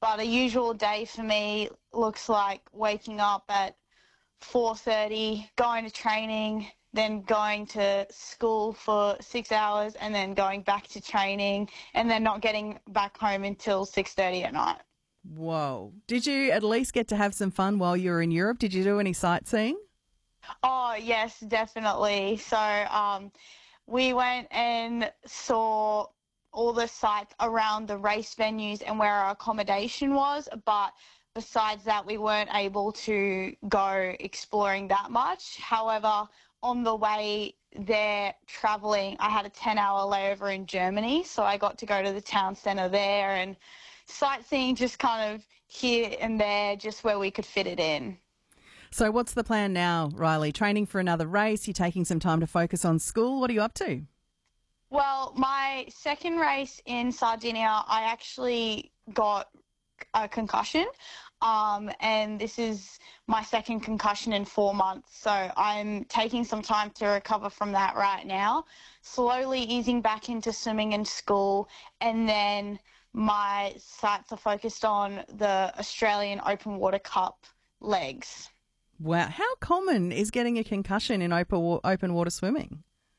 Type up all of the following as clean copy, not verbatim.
But a usual day for me looks like waking up at 4:30, going to training, then going to school for 6 hours, and then going back to training, and then not getting back home until 6:30 at night. Whoa. Did you at least get to have some fun while you were in Europe? Did you do any sightseeing? Oh, yes, definitely. So we went and saw all the sites around the race venues and where our accommodation was, but besides that, we weren't able to go exploring that much. However, on the way there traveling, I had a 10-hour layover in Germany, so I got to go to the town centre there and sightseeing just kind of here and there, just where we could fit it in. So what's the plan now, Riley? Training for another race? You're taking some time to focus on school? What are you up to? Well, my second race in Sardinia, I actually got a concussion, and this is my second concussion in 4 months. So I'm taking some time to recover from that right now, slowly easing back into swimming and school, and then my sights are focused on the Australian Open Water Cup legs. Wow. How common is getting a concussion in open water swimming?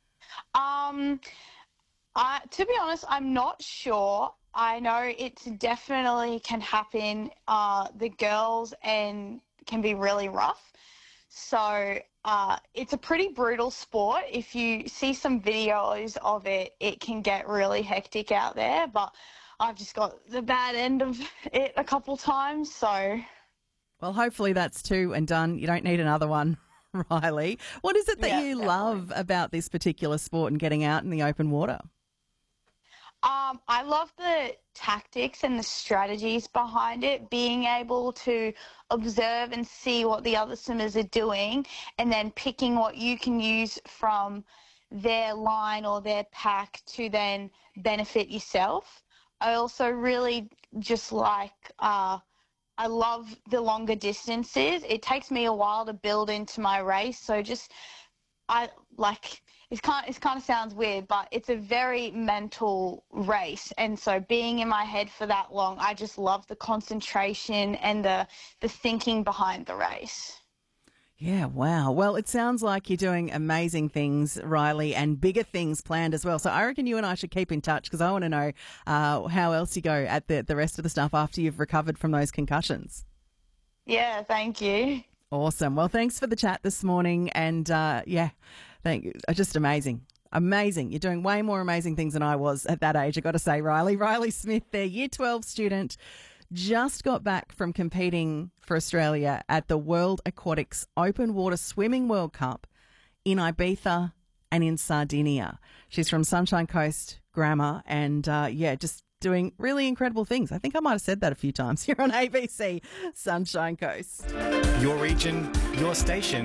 To be honest, I'm not sure. I know it definitely can happen. The girls and can be really rough. So it's a pretty brutal sport. If you see some videos of it, it can get really hectic out there. But I've just got the bad end of it a couple times, so... Well, hopefully that's two and done. You don't need another one, Riley. What is it that you love about this particular sport and getting out in the open water? I love the tactics and the strategies behind it, being able to observe and see what the other swimmers are doing and then picking what you can use from their line or their pack to then benefit yourself. I also really just I love the longer distances. It takes me a while to build into my race, so it kind of sounds weird, but it's a very mental race, and so being in my head for that long, I just love the concentration and the thinking behind the race. Yeah, wow. Well, it sounds like you're doing amazing things, Riley, and bigger things planned as well. So I reckon you and I should keep in touch because I want to know how else you go at the rest of the stuff after you've recovered from those concussions. Yeah, thank you. Awesome. Well, thanks for the chat this morning. And thank you. Just amazing. Amazing. You're doing way more amazing things than I was at that age, I've got to say, Riley. Riley Smith, their Year 12 student, just got back from competing for Australia at the World Aquatics Open Water Swimming World Cup in Ibiza and in Sardinia. She's from Sunshine Coast Grammar and, just doing really incredible things. I think I might have said that a few times here on ABC Sunshine Coast. Your region, your station.